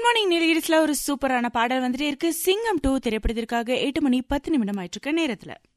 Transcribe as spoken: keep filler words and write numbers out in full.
Morning நீலகிரிஸ்ல ஒரு சூப்பரான பாடல் வந்துட்டே இருக்கு. சிங்கம் டூ திரைப்படத்திற்காக எட்டு மணி பத்து நிமிடம் ஆயிட்டு இருக்க நேரத்துல